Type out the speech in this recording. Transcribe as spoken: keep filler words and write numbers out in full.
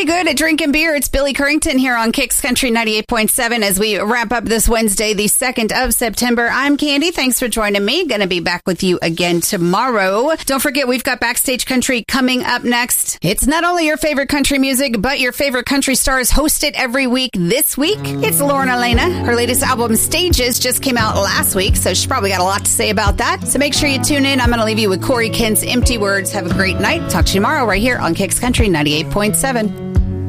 good at drinking beer. It's Billy Currington here on Kicks Country ninety-eight point seven as we wrap up this Wednesday, the second of September. I'm Candy. Thanks for joining me. Going to be back with you again tomorrow. Don't forget, we've got Backstage Country coming up next. It's not only your favorite country music, but your favorite country stars host it every week. This week, it's Lauren Elena. Her latest album, Stages, just came out last week, so she's probably got a lot to say about that. So make sure you tune in. I'm going to leave you with Corey Kent's Empty Words. Have a great night. Talk to you tomorrow right here on Kicks Country ninety-eight point seven.